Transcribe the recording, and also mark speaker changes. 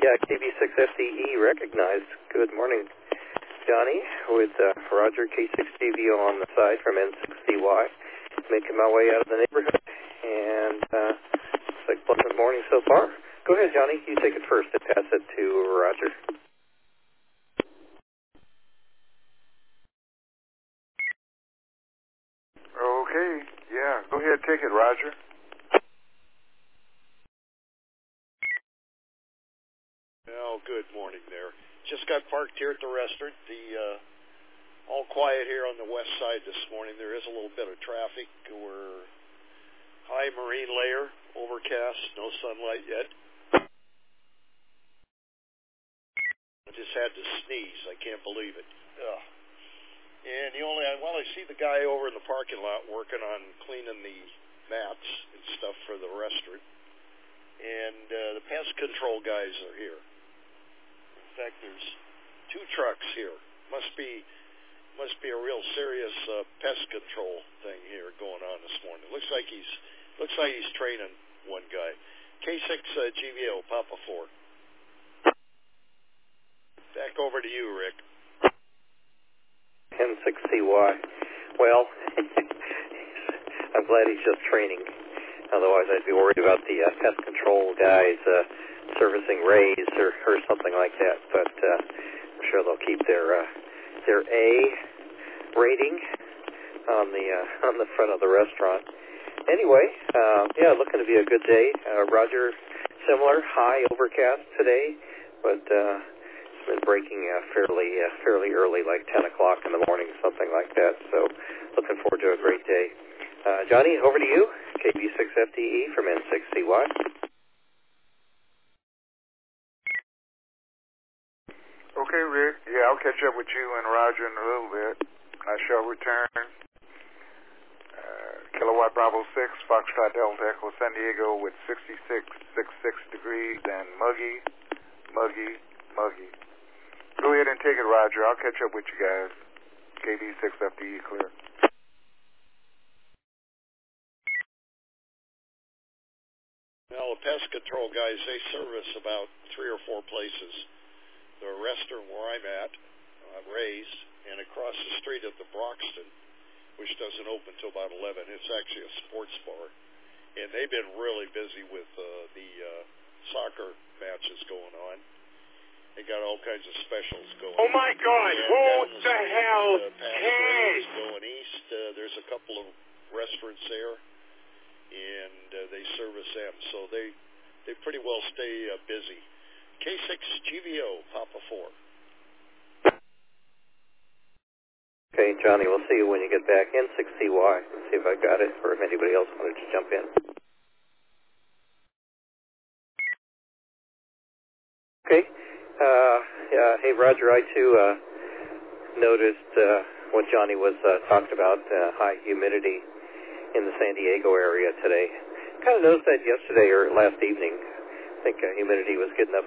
Speaker 1: Yeah, KB6FDE recognized. Good morning, Johnny, with Roger K6DVO on the side from N6CY. Making my way out of the neighborhood, and it's like pleasant morning so far. Go ahead, Johnny. You take it first and pass it to Roger.
Speaker 2: Okay, yeah. Go ahead, take it, Roger.
Speaker 3: Oh, good morning there. Just got parked here at the restaurant. All quiet here on the west side this morning. There is a little bit of traffic. We're high marine layer, overcast, no sunlight yet. I just had to sneeze. I can't believe it. Ugh. And I see the guy over in the parking lot working on cleaning the mats and stuff for the restaurant. And the pest control guys are here. In fact, there's 2 trucks here. Must be a real serious pest control thing here going on this morning. Looks like he's training one guy. K6 GVO, Papa 4. Back over to you, Rick.
Speaker 1: N6CY. Well, I'm glad he's just training. Otherwise, I'd be worried about the pest control guys servicing rays or something like that. But I'm sure they'll keep their A rating on the front of the restaurant. Anyway, yeah, looking to be a good day. Roger, similar, high overcast today, but it's been breaking fairly early, like 10 o'clock in the morning, something like that. So looking forward to a great day. Johnny, over to you. KB6FDE from N6CY.
Speaker 2: Okay, Rick. Yeah, I'll catch up with you and Roger in a little bit. I shall return. Kilowatt Bravo 6, Foxtrot Delta Echo, San Diego with 66 degrees and muggy. Go ahead and take it, Roger. I'll catch up with you guys. KB6FDE clear.
Speaker 3: Well, the pest control guys, they service about 3 or 4 places. The restaurant where I'm at, Ray's, and across the street at the Broxton, which doesn't open until about 11. It's actually a sports bar. And they've been really busy with the soccer matches going on. They got all kinds of specials going on.
Speaker 4: Oh, my God. Who the hell cares?
Speaker 3: Going east, there's a couple of restaurants there, and they service them. So they pretty well stay busy. K6 GVO, Papa 4.
Speaker 1: Okay, Johnny, we'll see you when you get back. N6CY. Let's see if I got it, or if anybody else wanted to jump in. Okay. Hey, Roger, I too noticed what Johnny was talking about, high humidity in the San Diego area today. Kind of noticed that yesterday or last evening. I think humidity was getting up